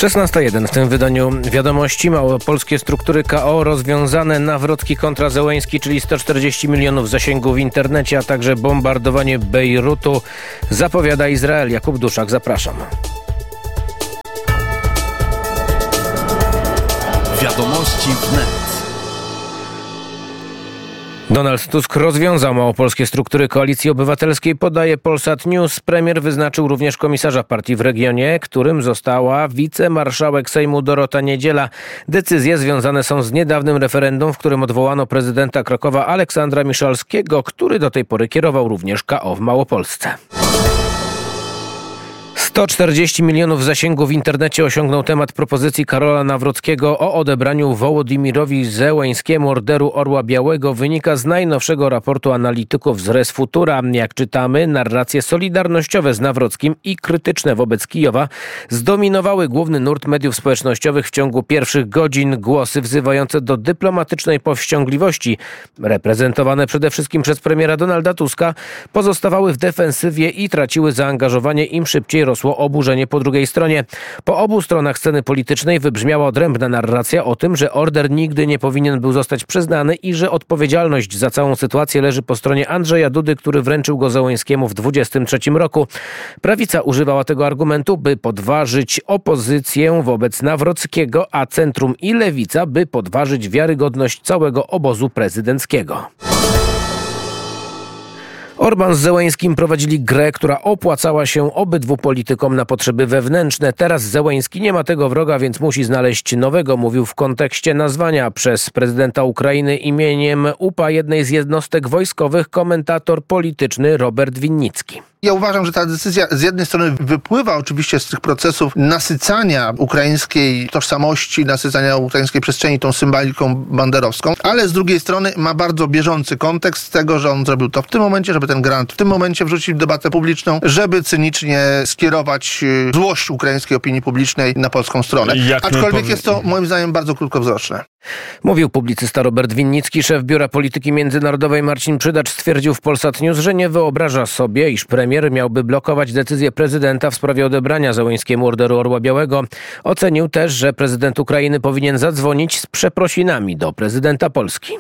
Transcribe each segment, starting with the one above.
16:01 w tym wydaniu wiadomości. Małopolskie struktury KO rozwiązane, nawrotki kontra Zełenski, czyli 140 milionów zasięgu w internecie, a także bombardowanie Bejrutu zapowiada Izrael. Jakub Duszak, zapraszam. Wiadomości wnet. Donald Tusk rozwiązał małopolskie struktury Koalicji Obywatelskiej, podaje Polsat News. Premier wyznaczył również komisarza partii w regionie, którym została wicemarszałek Sejmu Dorota Niedziela. Decyzje związane są z niedawnym referendum, w którym odwołano prezydenta Krakowa Aleksandra Miszalskiego, który do tej pory kierował również KO w Małopolsce. 140 milionów zasięgu w internecie osiągnął temat propozycji Karola Nawrockiego o odebraniu Wołodimirowi Zełenskiemu Orderu Orła Białego. Wynika z najnowszego raportu analityków z Res Futura. Jak czytamy, narracje solidarnościowe z Nawrockim i krytyczne wobec Kijowa zdominowały główny nurt mediów społecznościowych w ciągu pierwszych godzin. Głosy wzywające do dyplomatycznej powściągliwości, reprezentowane przede wszystkim przez premiera Donalda Tuska, pozostawały w defensywie i traciły zaangażowanie, im szybciej rosło oburzenie po drugiej stronie. Po obu stronach sceny politycznej wybrzmiała odrębna narracja o tym, że order nigdy nie powinien był zostać przyznany i że odpowiedzialność za całą sytuację leży po stronie Andrzeja Dudy, który wręczył go Zełenskiemu w 2023 roku. Prawica używała tego argumentu, by podważyć opozycję wobec Nawrockiego, a centrum i lewica, by podważyć wiarygodność całego obozu prezydenckiego. Orbán z Zełenskim prowadzili grę, która opłacała się obydwu politykom na potrzeby wewnętrzne. Teraz Zełenski nie ma tego wroga, więc musi znaleźć nowego, mówił w kontekście nazwania przez prezydenta Ukrainy imieniem UPA jednej z jednostek wojskowych komentator polityczny Robert Winnicki. Ja uważam, że ta decyzja z jednej strony wypływa oczywiście z tych procesów nasycania ukraińskiej tożsamości, nasycania ukraińskiej przestrzeni tą symboliką banderowską, ale z drugiej strony ma bardzo bieżący kontekst tego, że on zrobił to w tym momencie, żeby ten grant w tym momencie wrzucić w debatę publiczną, żeby cynicznie skierować złość ukraińskiej opinii publicznej na polską stronę. Aczkolwiek jest to moim zdaniem bardzo krótkowzroczne. Mówił publicysta Robert Winnicki. Szef Biura Polityki Międzynarodowej Marcin Przydacz stwierdził w Polsat News, że nie wyobraża sobie, iż premier miałby blokować decyzję prezydenta w sprawie odebrania Zełenskiemu Orderu Orła Białego. Ocenił też, że prezydent Ukrainy powinien zadzwonić z przeprosinami do prezydenta Polski.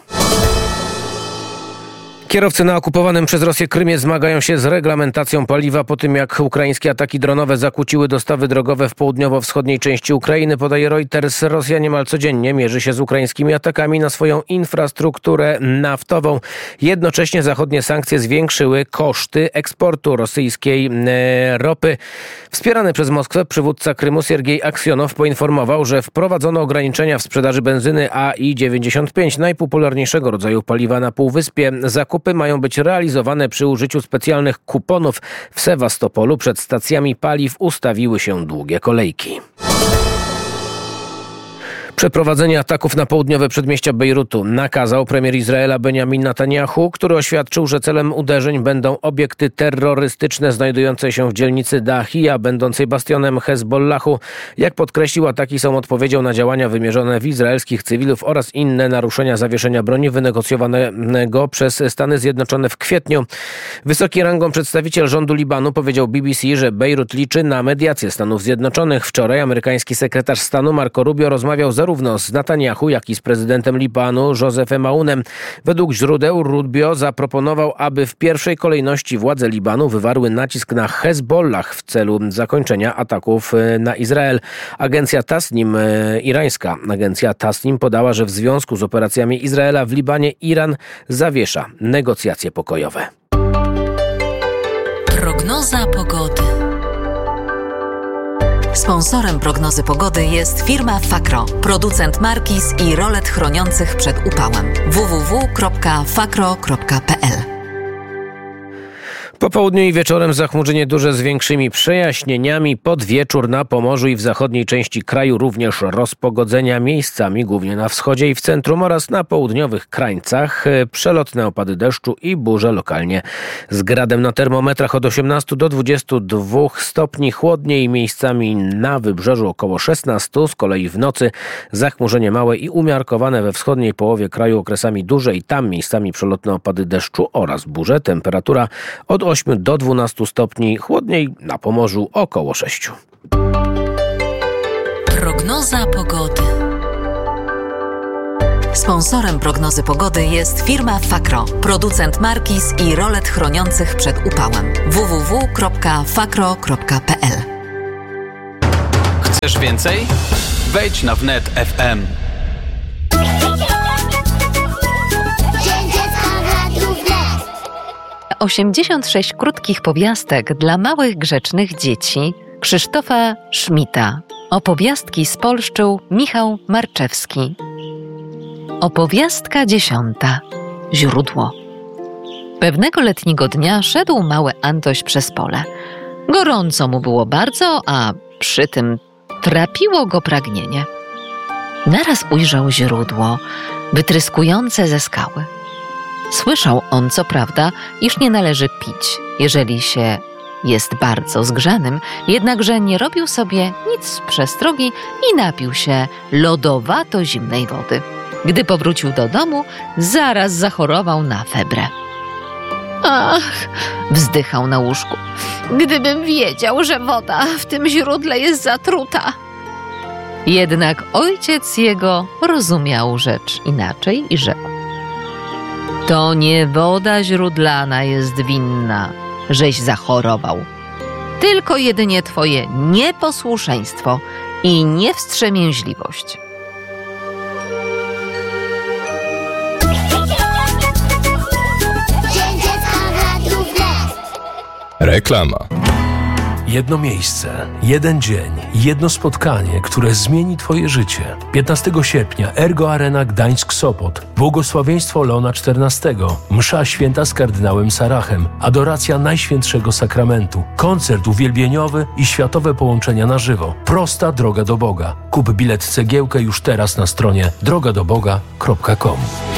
Kierowcy na okupowanym przez Rosję Krymie zmagają się z reglamentacją paliwa po tym, jak ukraińskie ataki dronowe zakłóciły dostawy drogowe w południowo-wschodniej części Ukrainy, podaje Reuters. Rosja niemal codziennie mierzy się z ukraińskimi atakami na swoją infrastrukturę naftową. Jednocześnie zachodnie sankcje zwiększyły koszty eksportu rosyjskiej ropy. Wspierany przez Moskwę przywódca Krymu Siergiej Aksjonow poinformował, że wprowadzono ograniczenia w sprzedaży benzyny AI-95, najpopularniejszego rodzaju paliwa na Półwyspie. Zakupy mają być realizowane przy użyciu specjalnych kuponów. W Sewastopolu przed stacjami paliw ustawiły się długie kolejki. Przeprowadzenie ataków na południowe przedmieścia Bejrutu nakazał premier Izraela Benjamin Netanyahu, który oświadczył, że celem uderzeń będą obiekty terrorystyczne znajdujące się w dzielnicy Dahija, będącej bastionem Hezbollahu. Jak podkreślił, ataki są odpowiedzią na działania wymierzone w izraelskich cywilów oraz inne naruszenia zawieszenia broni wynegocjowanego przez Stany Zjednoczone w kwietniu. Wysoki rangą przedstawiciel rządu Libanu powiedział BBC, że Bejrut liczy na mediację Stanów Zjednoczonych. Wczoraj amerykański sekretarz stanu Marco Rubio rozmawiał zarówno z Netanyahu, jak i z prezydentem Libanu Josephem Aounem. Według źródeł Rubio zaproponował, aby w pierwszej kolejności władze Libanu wywarły nacisk na Hezbollah w celu zakończenia ataków na Izrael. Irańska agencja Tasnim podała, że w związku z operacjami Izraela w Libanie Iran zawiesza negocjacje pokojowe. Prognoza pogody. Sponsorem prognozy pogody jest firma Fakro, producent markiz i rolet chroniących przed upałem. www.fakro.pl. Po południu i wieczorem zachmurzenie duże z większymi przejaśnieniami. Pod wieczór na Pomorzu i w zachodniej części kraju również rozpogodzenia miejscami, głównie na wschodzie i w centrum oraz na południowych krańcach. Przelotne opady deszczu i burze lokalnie z gradem na termometrach od 18 do 22 stopni. Chłodniej miejscami na wybrzeżu około 16. Z kolei w nocy zachmurzenie małe i umiarkowane we wschodniej połowie kraju okresami duże i tam miejscami przelotne opady deszczu oraz burze. Temperatura od 8 do 12 stopni, chłodniej na Pomorzu około 6. Prognoza pogody. Sponsorem prognozy pogody jest firma Fakro, producent markiz i rolet chroniących przed upałem. www.fakro.pl. Chcesz więcej? Wejdź na wnet FM. 86 krótkich powiastek dla małych, grzecznych dzieci Krzysztofa Szmita. Opowiastki spolszczył Michał Marczewski. Opowiastka 10. Źródło. Pewnego letniego dnia szedł mały Antoś przez pole. Gorąco mu było bardzo, a przy tym trapiło go pragnienie. Naraz ujrzał źródło, wytryskujące ze skały. Słyszał on, co prawda, iż nie należy pić, jeżeli się jest bardzo zgrzanym, jednakże nie robił sobie nic z przestrogi i napił się lodowato-zimnej wody. Gdy powrócił do domu, zaraz zachorował na febrę. Ach, wzdychał na łóżku. Gdybym wiedział, że woda w tym źródle jest zatruta. Jednak ojciec jego rozumiał rzecz inaczej i rzekł: to nie woda źródlana jest winna, żeś zachorował, tylko jedynie twoje nieposłuszeństwo i niewstrzemięźliwość. Reklama. Jedno miejsce, jeden dzień, jedno spotkanie, które zmieni Twoje życie. 15 sierpnia Ergo Arena Gdańsk-Sopot. Błogosławieństwo Leona XIV. Msza święta z kardynałem Sarachem. Adoracja Najświętszego Sakramentu. Koncert uwielbieniowy i światowe połączenia na żywo. Prosta droga do Boga. Kup bilet cegiełkę już teraz na stronie drogadoboga.com.